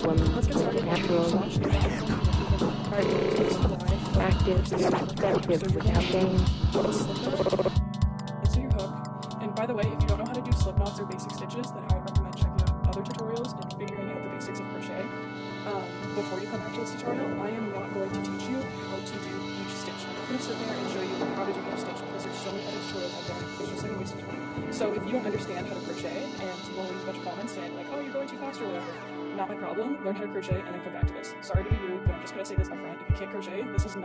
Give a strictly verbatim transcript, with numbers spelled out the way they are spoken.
problem, Let's get started. natural, active, effective without gain. Into your hook. And by the way, if you don't know how to do slip knots or basic stitches, then I would recommend checking out other tutorials and figuring out the basics of crochet. Um, before you come back to this tutorial, I am not going to teach you how to do each stitch. I'm not going to sit there and show you how to do each stitch because there's so many other tutorials out there. It's just like a waste of time. So if you don't understand how to crochet and you want to leave a bunch of comments saying like, oh, you're going too fast or whatever, not my problem. Learn how to crochet and then come back to this. Sorry to be rude, but I'm just going to say this up front. If you can't crochet, this is not